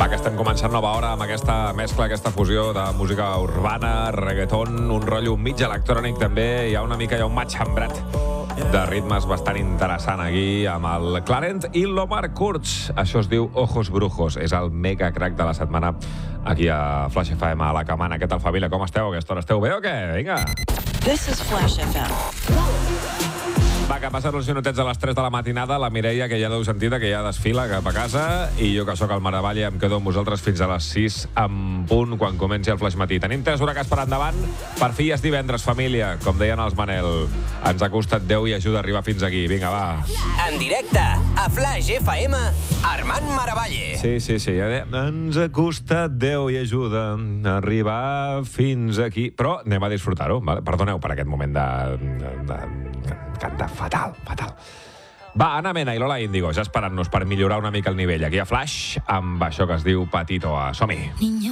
Va, que estem començant nova hora amb aquesta mescla, aquesta fusió de música urbana, reggaeton, un rotllo mig electrònic també. Hi ha una mica, hi ha un matxembrat de ritmes bastant interessant aquí amb el Clarent i l'Omar Kurz. Això es diu Ojos Brujos. És el mega crack de la setmana aquí a Flash FM, a la Camana. Què tal, família? Com esteu a aquesta hora? Esteu bé o què? Vinga! This is Flash FM. Va, que passen uns minutets a les 3 de la matinada. La Mireia, que ja l'heu sentida, que ja desfila cap a casa. I jo, que sóc al Maravalle, em quedo amb vosaltres fins a les 6 en punt, quan comenci el Flash Matí. Tenim 3 hores per endavant. Per fi és divendres, família. Com deien els Manel, ens ha costat Déu i ajuda a arribar fins aquí. Vinga, va. En directe, a Flash FM, Armand Maravalle. Sí. Ens ha costat Déu i ajuda a arribar fins aquí. Però anem a disfrutar-ho, vale? Perdoneu per aquest moment de canta fatal. Va, Ana Mena i Lola Índigo, ja esperant-nos per millorar una mica el nivell aquí a Flash, amb això que es diu Patito A. Som-hi!